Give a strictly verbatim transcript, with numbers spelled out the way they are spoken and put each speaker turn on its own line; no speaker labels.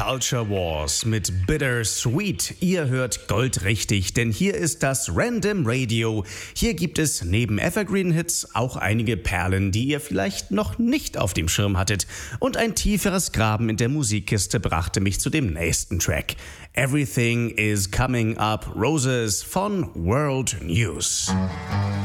Culture Wars mit Bittersweet. Ihr hört Gold richtig, denn hier ist das Random Radio. Hier gibt es neben Evergreen Hits auch einige Perlen, die ihr vielleicht noch nicht auf dem Schirm hattet. Und ein tieferes Graben in der Musikkiste brachte mich zu dem nächsten Track. Everything is Coming Up Roses von World News.